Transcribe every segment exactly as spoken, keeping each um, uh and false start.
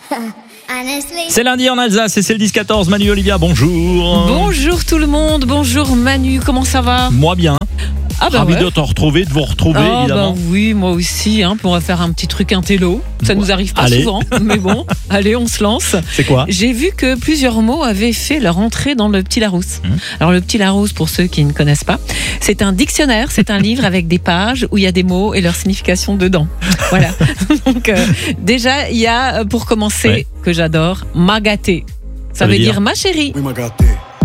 C'est lundi en Alsace et c'est le dix quatorze. Manu, Olivia, bonjour. Bonjour tout le monde, bonjour Manu, comment ça va? Moi bien. Ah bah Ravi ouais. de te retrouver, de vous retrouver oh évidemment. Bah oui, moi aussi, hein, puis on va faire un petit truc intello. Ça Ouais. nous arrive pas Allez. souvent, mais bon, allez, on se lance. C'est quoi? J'ai vu que plusieurs mots avaient fait leur entrée dans le Petit Larousse. Mmh. Alors le Petit Larousse, pour ceux qui ne connaissent pas, c'est un dictionnaire, c'est un livre avec des pages où il y a des mots et leur signification dedans. Voilà. Donc euh, déjà, il y a, pour commencer, Ouais. que j'adore, magaté. Ça, Ça veut veut dire, dire ma chérie. Oui, m'a gâté.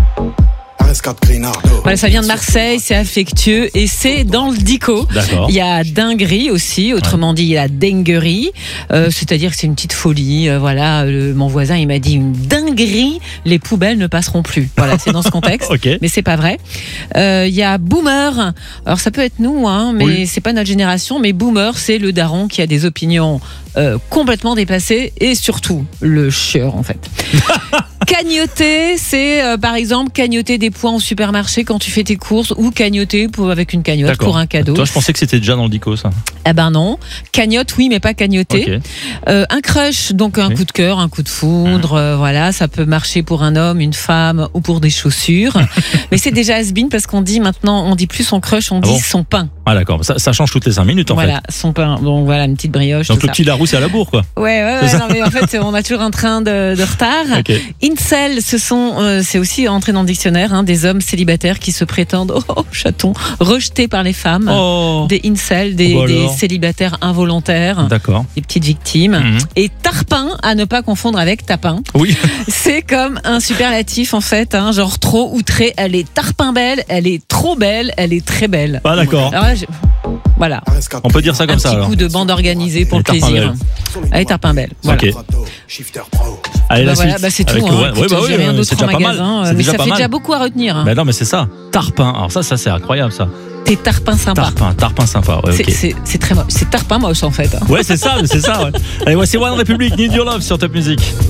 R S quatre Grinardo. Voilà, ça vient de Marseille, c'est affectueux et c'est dans le dico. D'accord. Il y a dinguerie aussi, autrement dit, il y a dinguerie, euh, c'est-à-dire que c'est une petite folie. Euh, voilà, le- mon voisin, il m'a dit une dinguerie, les poubelles ne passeront plus. Voilà, c'est dans ce contexte. Ok. Mais c'est pas vrai. Euh, Il y a boomer. Alors ça peut être nous, hein, mais Oui. c'est pas notre génération. Mais boomer, c'est le daron qui a des opinions euh, complètement dépassées et surtout le chieur en fait. Cagnotter, c'est euh, par exemple cagnotter des points au supermarché quand tu fais tes courses ou cagnotter pour, avec une cagnotte D'accord. pour un cadeau. Toi, je pensais que c'était déjà dans le dico, ça. Eh ben non, cagnotte oui, mais pas cagnotter. Ok. Euh, un crush, donc un Oui. coup de cœur, un coup de foudre, euh, voilà, ça peut marcher pour un homme, une femme ou pour des chaussures. Mais c'est déjà has-been parce qu'on dit maintenant, on dit plus son crush, on dit bon son pain. Ah d'accord, ça, ça change toutes les cinq minutes en Voilà, son pain. Donc voilà, une petite brioche. fait. Donc tout le ça. petit Larousse est à la bourre, quoi. Ouais, ouais, ouais. Non, mais en fait, on a toujours un train de, de retard. Ok. Incel, ce sont, euh, c'est aussi entré dans le dictionnaire, hein, des hommes célibataires qui se prétendent, oh, oh, chaton, rejetés par les femmes. Oh. Des incels, des, Oh bah des alors. célibataires involontaires, D'accord. des petites victimes. Mhm. Et tarpin, à ne pas confondre avec tapin. Oui. C'est comme un superlatif en fait, hein, genre trop ou très. Elle est tarpin belle, elle est trop belle, elle est très belle. Ah d'accord. Alors là, j'ai- voilà, R S quatre On peut dire ça un comme petit ça alors. coup de bande organisée pour Elle le est tarpin plaisir. belle. Elle est tarpin belle. Voilà. Ok. Shifter Pro. Allez, Bah la voilà, suite. bah c'est tout. Avec- Hein, ouais, écoute, ouais, bah j'ai oui, rien euh, d'autre c'est en déjà pas mal. magasin, C'est mais déjà ça pas fait mal. déjà beaucoup à retenir. Hein. Ben non, mais c'est ça. Tarpin. Alors ça, ça c'est incroyable ça. T'es tarpin sympa. Tarpin, tarpin sympa. Ouais, C'est- ok. C'est c'est très moche. C'est tarpin moche en fait. hein. Ouais, c'est ça, c'est ça. Ouais. Allez, voici One Republic, Need Your Love sur Top Music.